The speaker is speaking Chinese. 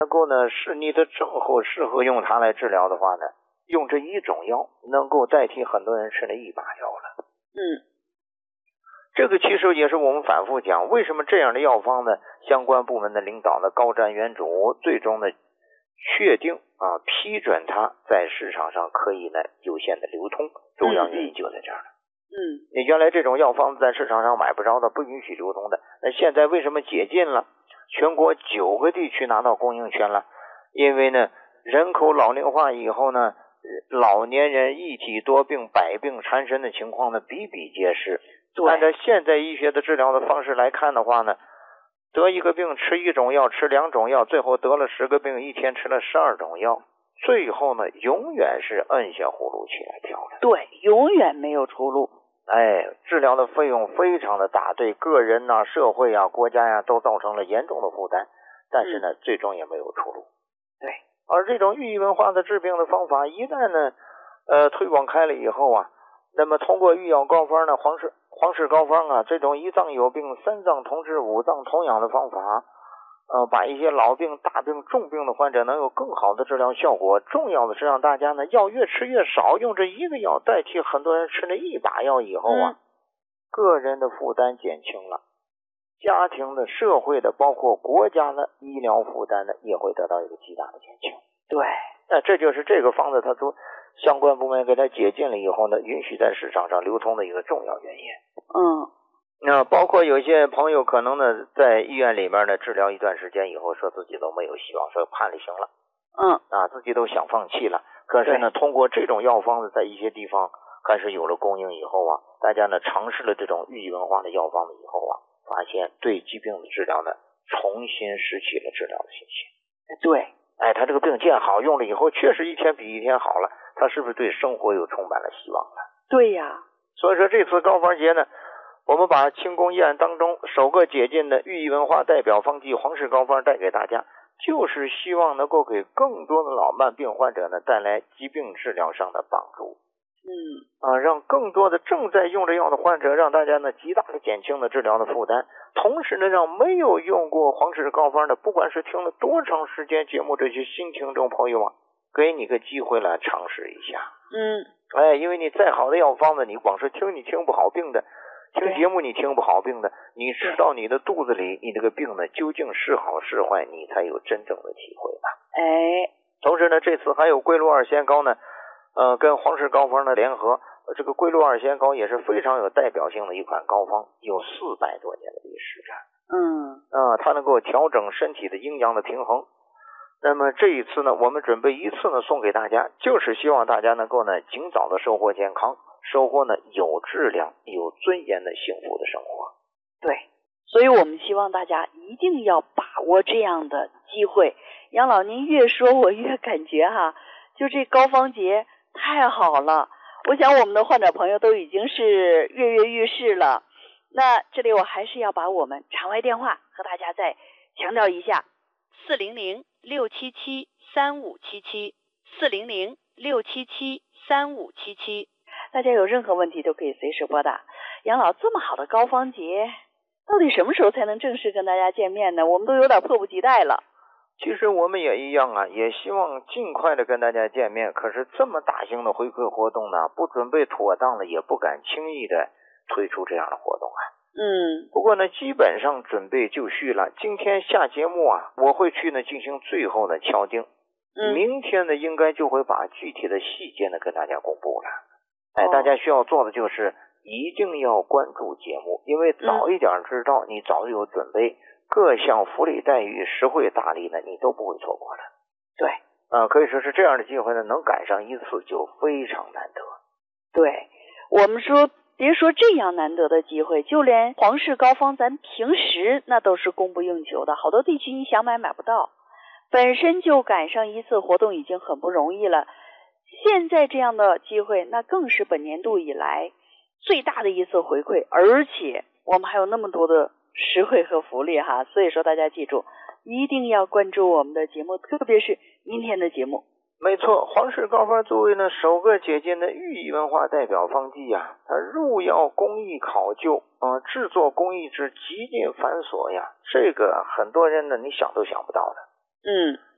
能够呢是你的症候适合用它来治疗的话呢，用这一种药能够代替很多人吃了一把药了。这个其实也是我们反复讲，为什么这样的药方呢，相关部门的领导呢高瞻远瞩，最终呢确定批准它在市场上可以呢有限的流通，重要原因就在这儿了。你原来这种药方在市场上买不着的，不允许流通的，那现在为什么解禁了？全国9个地区拿到供应权了，因为呢人口老龄化以后呢，老年人一体多病、百病缠身的情况呢比比皆是。按照现在医学的治疗的方式来看的话呢，得一个病吃一种药，吃2种药，最后得了10个病，一天吃了12种药，最后呢永远是摁下葫芦起来跳的。 对，永远没有出路。 治疗的费用非常的大，对个人呐、社会啊、国家呀都造成了严重的负担，但是呢最终也没有出路。 对， 而这种寓意文化的治病的方法一旦呢推广开了以后啊，那么通过御药膏方呢，皇氏膏方啊，这种1脏有病3脏同治5脏同养的方法，把一些老病大病重病的患者能有更好的治疗效果。重要的是让大家呢药越吃越少，用这一个药代替很多人吃了一把药以后啊，个人的负担减轻了，家庭的、社会的，包括国家的医疗负担呢也会得到一个极大的减轻。 对， 那这就是这个方子它都相关部门给它解禁了以后呢，允许在市场上流通的一个重要原因。那包括有些朋友可能呢在医院里面呢治疗一段时间以后，说自己都没有希望，说判了刑了，自己都想放弃了。可是呢通过这种药方子在一些地方开始有了供应以后啊，大家呢尝试了这种寓意文化的药方子以后啊，发现对疾病的治疗呢重新拾起了治疗的信心。 对， 他这个病见好，用了以后确实一天比一天好了，他是不是对生活又充满了希望了？ 对呀。 所以说这次膏方节呢，我们把清宫议案当中首个解禁的寓意文化代表方剂皇氏膏方带给大家，就是希望能够给更多的老慢病患者呢带来疾病治疗上的帮助。让更多的正在用着药的患者，让大家呢极大的减轻了治疗的负担，同时呢让没有用过皇氏膏方的，不管是听了多长时间节目这些新听众朋友啊，给你个机会来尝试一下。因为你再好的药方子，你光是听你听不好病的，听节目你听不好病的，你知道你的肚子里你这个病呢究竟是好是坏，你才有真正的体会吧。同时呢这次还有龟鹿二仙膏呢跟皇氏膏方的联合，这个龟鹿二仙膏也是非常有代表性的一款膏方，有400多年的历史了。它能够调整身体的阴阳的平衡。那么这一次呢，我们准备一次呢送给大家，就是希望大家能够呢尽早的收获健康，收获呢有质量、有尊严的幸福的生活。 对，所以我们希望大家一定要把握这样的机会。杨老您越说我越感觉就这膏方节太好了，我想我们的患者朋友都已经是跃跃欲试了。那这里我还是要把我们场外电话和大家再强调一下，400-677-3577，400-677-3577，大家有任何问题都可以随时拨打。杨老，这么好的膏方节到底什么时候才能正式跟大家见面呢？我们都有点迫不及待了。 其实我们也一样啊，也希望尽快的跟大家见面，可是这么大型的回馈活动呢，不准备妥当的也不敢轻易的推出这样的活动啊。不过呢基本上准备就绪了，今天下节目啊我会去呢进行最后的敲定，明天呢应该就会把具体的细节呢跟大家公布了。大家需要做的就是一定要关注节目，因为早一点知道你早有准备，各项福利待遇实惠大礼呢你都不会错过的。 对， 可以说是这样的机会呢能赶上一次就非常难得。 对，我们说别说这样难得的机会，就连皇氏膏方咱平时那都是供不应求的，好多地区你想买不到，本身就赶上一次活动已经很不容易了，现在这样的机会那更是本年度以来最大的一次回馈，而且我们还有那么多的实惠和福利所以说大家记住一定要关注我们的节目，特别是明天的节目。 没错，皇氏膏方作为呢首个解禁的寓意文化代表方剂啊，它入药工艺考究制作工艺之极尽繁琐呀，这个很多人呢你想都想不到的。